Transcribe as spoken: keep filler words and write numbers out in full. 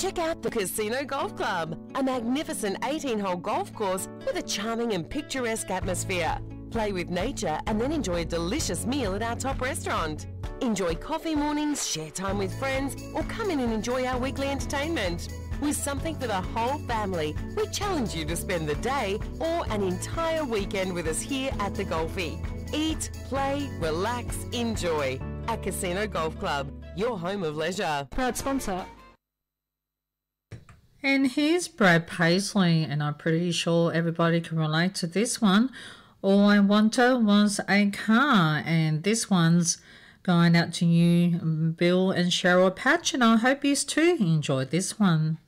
check out the Casino Golf Club, a magnificent eighteen-hole golf course with a charming and picturesque atmosphere. Play with nature and then enjoy a delicious meal at our top restaurant. Enjoy coffee mornings, share time with friends, or come in and enjoy our weekly entertainment. With something for the whole family, we challenge you to spend the day or an entire weekend with us here at the Golfie. Eat, play, relax, enjoy. At Casino Golf Club, your home of leisure. Proud sponsor. And here's Brad Paisley, and I'm pretty sure everybody can relate to this one. All I wanted was a car, and this one's going out to you, Bill and Cheryl Patch, and I hope you too enjoyed this one.